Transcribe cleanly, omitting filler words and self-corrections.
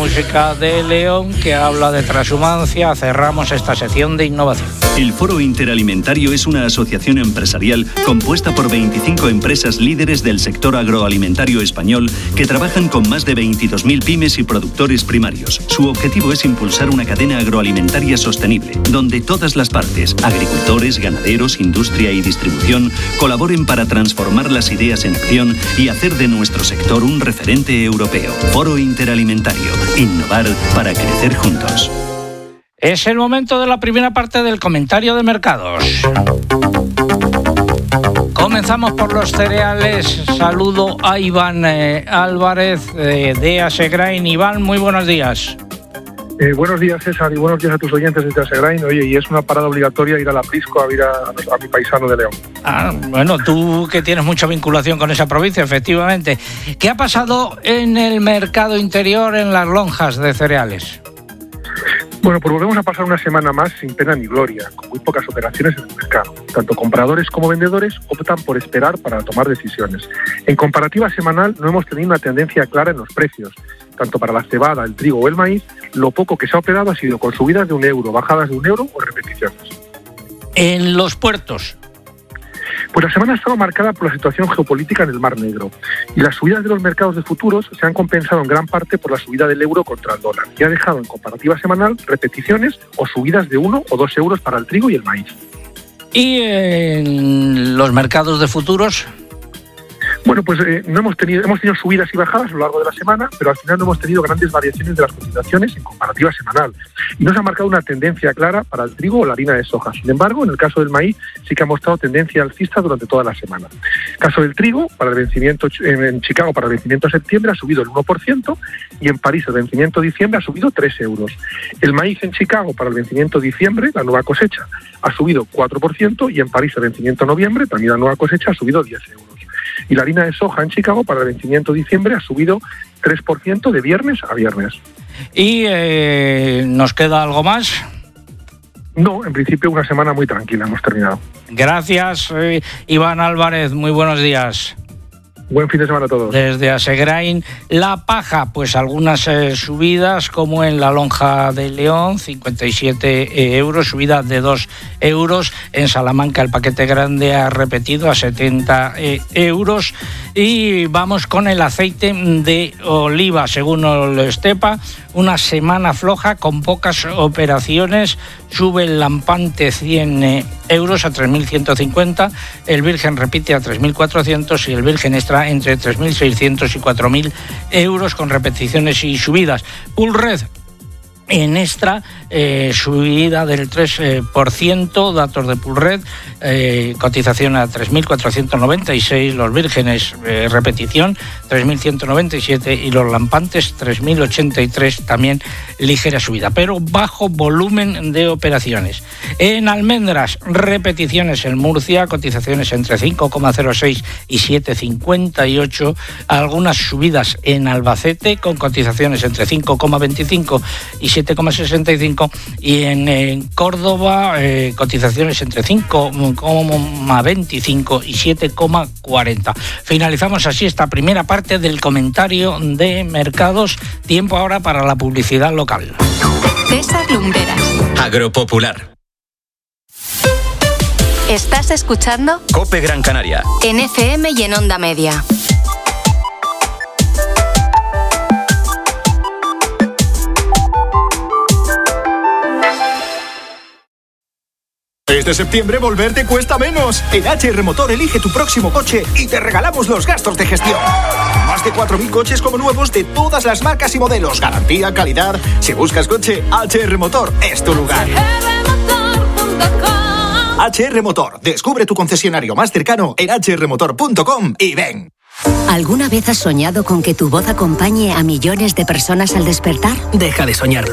música de León, que habla de transhumancia, cerramos esta sección de innovación. El Foro Interalimentario es una asociación empresarial compuesta por 25 empresas líderes del sector agroalimentario español que trabajan con más de 22.000 pymes y productores primarios. Su objetivo es impulsar una cadena agroalimentaria sostenible, donde todas las partes, agricultores, ganaderos, industria y distribución, colaboren para transformar las ideas en acción y hacer de nuestro sector un referente europeo. Foro Interalimentario. Innovar para crecer juntos. Es el momento de la primera parte del comentario de mercados. Comenzamos por los cereales. Saludo a Iván Álvarez de Asegrain. Iván, muy buenos días. Buenos días, César, y buenos días a tus oyentes desde Asegrain. Oye, y es una parada obligatoria ir a la Prisco a ver a mi paisano de León. Bueno, tú que tienes mucha vinculación con esa provincia, efectivamente. ¿Qué ha pasado en el mercado interior, en las lonjas de cereales? Bueno, pues volvemos a pasar una semana más sin pena ni gloria, con muy pocas operaciones en el mercado. Tanto compradores como vendedores optan por esperar para tomar decisiones. En comparativa semanal no hemos tenido una tendencia clara en los precios. Tanto para la cebada, el trigo o el maíz, lo poco que se ha operado ha sido con subidas de €1, bajadas de €1 o repeticiones. En los puertos. Pues la semana ha estado marcada por la situación geopolítica en el Mar Negro y las subidas de los mercados de futuros se han compensado en gran parte por la subida del euro contra el dólar y ha dejado en comparativa semanal repeticiones o subidas de €1 o €2 para el trigo y el maíz. ¿Y en los mercados de futuros? Bueno, pues hemos tenido subidas y bajadas a lo largo de la semana, pero al final no hemos tenido grandes variaciones de las cotizaciones en comparativa semanal. Y no se ha marcado una tendencia clara para el trigo o la harina de soja. Sin embargo, en el caso del maíz sí que ha mostrado tendencia alcista durante toda la semana. En el caso del trigo, para el vencimiento en Chicago para el vencimiento de septiembre ha subido el 1% y en París el vencimiento de diciembre ha subido €3. El maíz en Chicago para el vencimiento de diciembre, la nueva cosecha, ha subido 4% y en París el vencimiento de noviembre, también la nueva cosecha, ha subido €10. Y la harina de soja en Chicago para el vencimiento de diciembre ha subido 3% de viernes a viernes. ¿Y nos queda algo más? No, en principio una semana muy tranquila, hemos terminado. Gracias, Iván Álvarez, muy buenos días. Buen fin de semana a todos. Desde Asegrain, la paja, pues algunas subidas, como en la lonja de León, 57 euros, subida de 2 euros. En Salamanca el paquete grande ha repetido a 70 euros. Y vamos con el aceite de oliva, según Olestepa, una semana floja con pocas operaciones. Sube el lampante 100 euros a 3.150, el virgen repite a 3.400 y el virgen extra entre 3.600 y 4.000 euros con repeticiones y subidas. Pulred en extra, subida del 3%, datos de Pulred, cotización a 3.496, los vírgenes repetición 3.197 y los lampantes 3.083, también ligera subida, pero bajo volumen de operaciones. En almendras, repeticiones en Murcia, cotizaciones entre 5,06 y 7,58, algunas subidas en Albacete con cotizaciones entre 5,25 y 7,65 y en Córdoba cotizaciones entre 5,25 y 7,40. Finalizamos así esta primera parte del comentario de mercados. Tiempo ahora para la publicidad local. César Lumberas. Agropopular. ¿Estás escuchando? COPE Gran Canaria. En FM y en Onda Media. Este septiembre volver te cuesta menos. En HR Motor elige tu próximo coche y te regalamos los gastos de gestión. Más de 4.000 coches como nuevos de todas las marcas y modelos. Garantía, calidad. Si buscas coche, HR Motor es tu lugar. HR Motor. Descubre tu concesionario más cercano en hrmotor.com y ven. ¿Alguna vez has soñado con que tu voz acompañe a millones de personas al despertar? Deja de soñarlo.